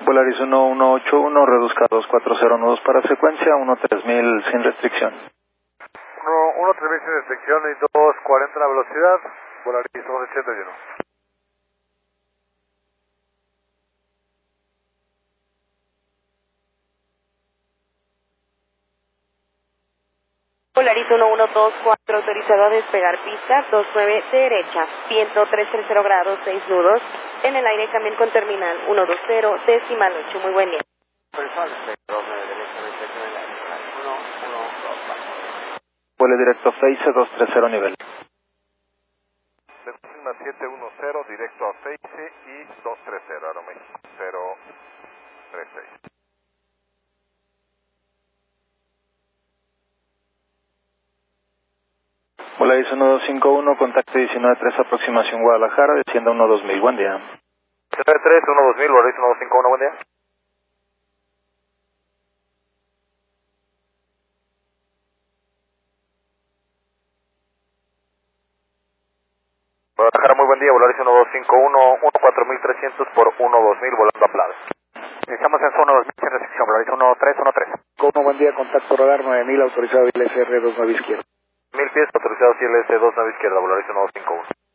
Polaris 1181, reduzca 240 nudos para secuencia, 13000 sin restricción. 13000 sin restricción y 240 la velocidad, Polaris 1181. Polaris 1124, autorizado a despegar pista 29 derecha, viento 330 grados, 6 nudos, en el aire camión con terminal 120, decimal 8, muy buen día. Vuele directo Face 230 nivel. Delta 710, directo a Face y 230, Aeroméxico 036. Polaris 1251, contacto 193, aproximación Guadalajara, descienda 12000, buen día. 73, 12000, Polaris 1251, buen día. Guadalajara, muy buen día, Polaris 1251, 14300 por 12000, volando a Plaza. Iniciamos en zona 2000 sin restricción, Polaris 1313. Como buen día, contacto radar 9000, autorizado ILSR 29 izquierda. 1000 pies, autorizado CLS 29 izquierda, Polaris 1251.